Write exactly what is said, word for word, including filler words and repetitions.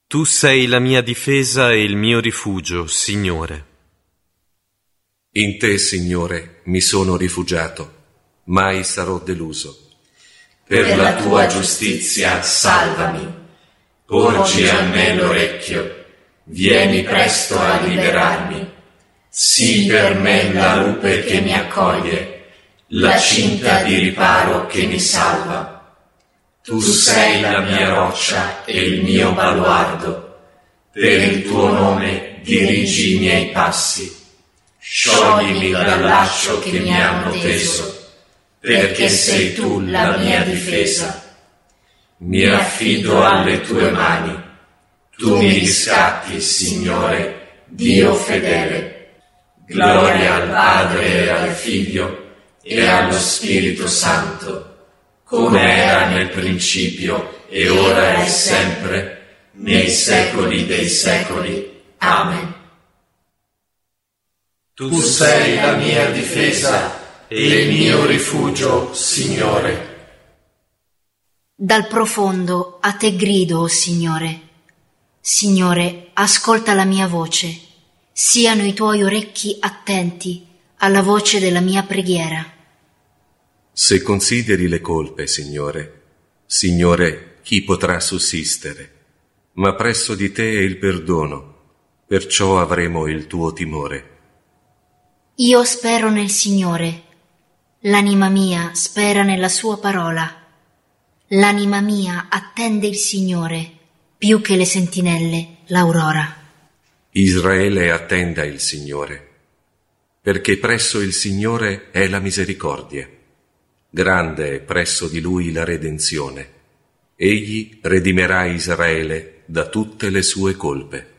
Tu sei la mia difesa e il mio rifugio, Signore. In te, Signore, mi sono rifugiato, mai sarò deluso. Per la tua giustizia salvami. Porgi a me l'orecchio, vieni presto a liberarmi. Sii per me la rupe che mi accoglie, la cinta di riparo che mi salva. Tu sei la mia roccia e il mio baluardo. Per il tuo nome dirigi i miei passi. Scioglimi dal laccio che mi hanno teso, perché sei tu la mia difesa. Mi affido alle tue mani. Tu mi riscatti, Signore, Dio fedele. Gloria al Padre e al Figlio e allo Spirito Santo, come era nel principio, e ora e sempre, nei secoli dei secoli. Amen. Tu sei la mia difesa e il mio rifugio, Signore. Dal profondo a te grido, o Signore. Signore, ascolta la mia voce. Siano i tuoi orecchi attenti alla voce della mia preghiera. Se consideri le colpe, Signore, Signore, chi potrà sussistere? Ma presso di te è il perdono, perciò avremo il tuo timore. Io spero nel Signore. L'anima mia spera nella sua parola. L'anima mia attende il Signore, più che le sentinelle l'aurora. Israele attenda il Signore, perché presso il Signore è la misericordia. Grande è presso di Lui la redenzione. Egli redimerà Israele da tutte le sue colpe.